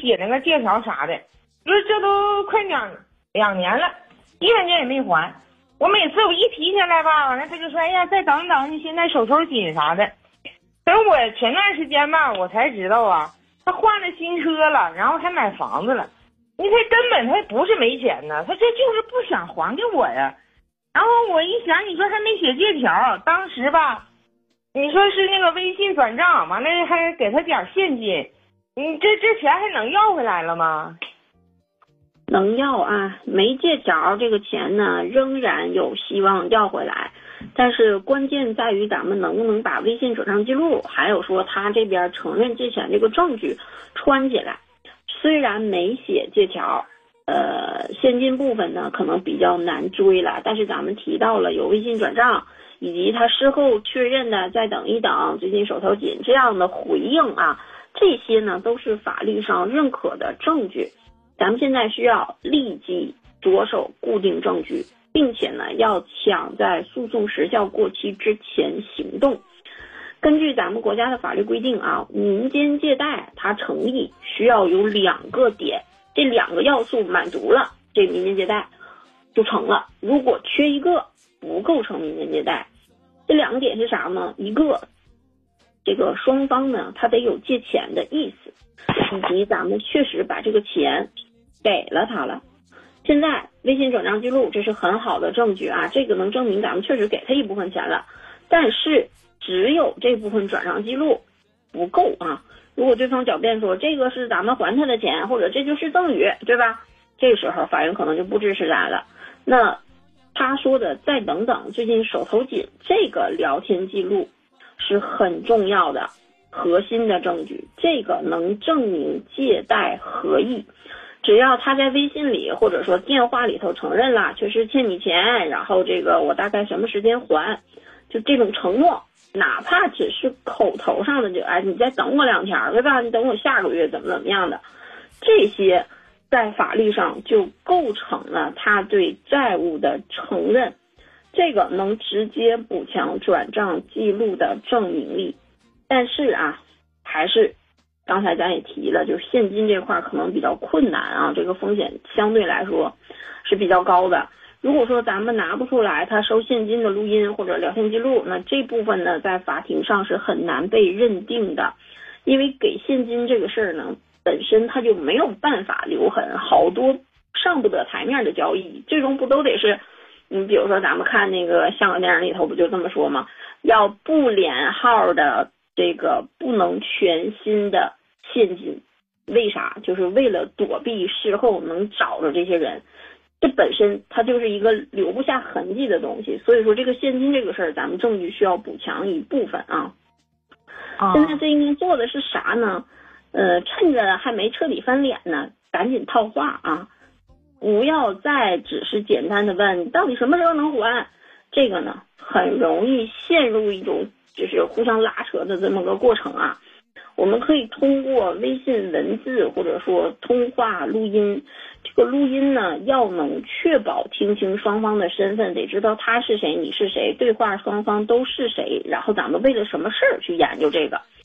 写那个借条啥的，就是这都快两年了，一分钱也没还。我每次我一提起来吧，完了他就说，哎呀，再等等，你现在手头紧啥的。等我前段时间吧，我才知道啊，他换了新车了，然后还买房子了。你他根本他不是没钱呢，他这就是不想还给我呀。然后我一想，你说还没写借条，当时吧，你说是那个微信转账，完了还给他点现金，你这钱还能要回来了吗？ 能要啊，没借条这个钱呢，仍然有希望要回来。但是关键在于咱们能不能把微信转账记录，还有说他这边承认借钱这个证据串起来。虽然没写借条，现金部分呢可能比较难追了，但是咱们提到了有微信转账，以及他事后确认的再等一等，最近手头紧这样的回应啊，这些呢都是法律上认可的证据。咱们现在需要立即着手固定证据，并且呢要抢在诉讼时效过期之前行动。根据咱们国家的法律规定啊，民间借贷它成立需要有2个点，这2个要素满足了，这民间借贷就成了。如果缺一个，不构成民间借贷。这2个点是啥呢？一个，这个双方呢他得有借钱的意思，以及咱们确实把这个钱给了他了。现在微信转账记录这是很好的证据啊，这个能证明咱们确实给他一部分钱了，但是只有这部分转账记录不够啊。如果对方狡辩说这个是咱们还他的钱，或者这就是赠与，对吧？这时候法院可能就不支持咱了。那他说的再等等，最近手头紧，这个聊天记录是很重要的核心的证据，这个能证明借贷合意。只要他在微信里或者说电话里头承认了确实欠你钱，然后这个我大概什么时间还，就这种承诺，哪怕只是口头上的，就哎你再等我2天对吧，你等我下个月怎么样的，这些在法律上就构成了他对债务的承认，这个能直接补强转账记录的证明力。但是啊，还是刚才咱也提了，就是现金这块可能比较困难啊，这个风险相对来说是比较高的。如果说咱们拿不出来他收现金的录音或者聊天记录，那这部分呢在法庭上是很难被认定的，因为给现金这个事儿呢本身它就没有办法留痕，好多上不得台面的交易，最终不都得是你比如说咱们看那个香港电影里头不就这么说吗？要不连号的这个不能全新的现金，为啥？就是为了躲避事后能找着这些人，这本身它就是一个留不下痕迹的东西。所以说这个现金这个事儿，咱们证据需要补强一部分啊。现在这应该做的是啥呢？趁着还没彻底翻脸呢，赶紧套话啊！不要再只是简单的问到底什么时候能还，这个呢很容易陷入一种就是互相拉扯的这么个过程啊。我们可以通过微信文字或者说通话录音，这个录音呢要能确保听清双方的身份，得知道他是谁你是谁，对话双方都是谁，然后咱们为了什么事儿去研究这个。